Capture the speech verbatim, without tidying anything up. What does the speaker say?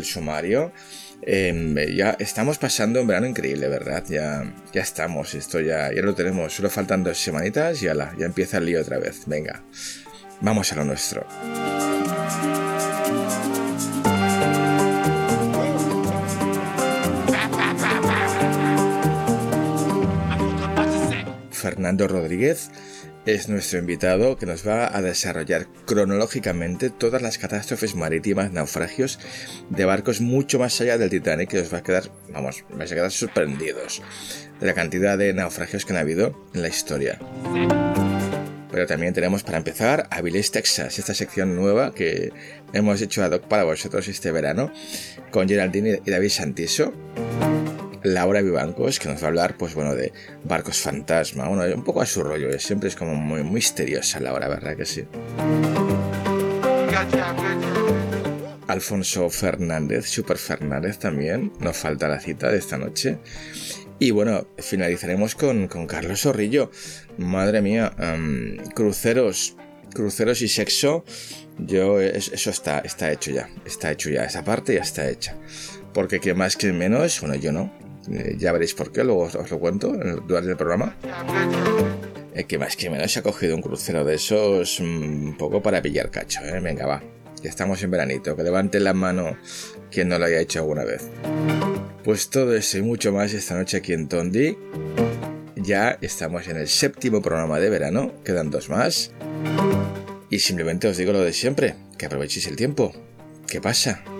sumario. Eh, ya estamos pasando un verano increíble, ¿verdad? Ya, ya estamos, esto ya, ya lo tenemos. Solo faltan dos semanitas y ala, ya empieza el lío otra vez. Venga, vamos a lo nuestro. Fernando Rodríguez es nuestro invitado que nos va a desarrollar cronológicamente todas las catástrofes marítimas, naufragios de barcos mucho más allá del Titanic, que os va a quedar, vamos, vais a quedar sorprendidos de la cantidad de naufragios que han habido en la historia. Pero también tenemos para empezar Avilés, Texas, esta sección nueva que hemos hecho ad hoc para vosotros este verano con Geraldine y David Santiso. Laura Vivancos, que nos va a hablar, pues bueno, de barcos fantasma, bueno, un poco a su rollo, ¿eh? Siempre es como muy, muy misteriosa Laura, ¿verdad que sí? Alfonso Fernández, Super Fernández también, nos falta la cita de esta noche. Y bueno, finalizaremos con, con Carlos Zorrillo. Madre mía, um, cruceros, cruceros y sexo, yo, eso está, está hecho ya, está hecho ya, esa parte ya está hecha. Porque que más que menos, bueno, yo no. Eh, ya veréis por qué, luego os, os lo cuento durante el programa. Eh, que más que menos se ha cogido un crucero de esos un poco para pillar cacho, ¿eh? Venga, va. Ya estamos en veranito, que levante la mano quien no lo haya hecho alguna vez. Pues todo eso y mucho más esta noche aquí en Tondi. Ya estamos en el séptimo programa de verano, quedan dos más. Y simplemente os digo lo de siempre, que aprovechéis el tiempo. ¿Qué pasa?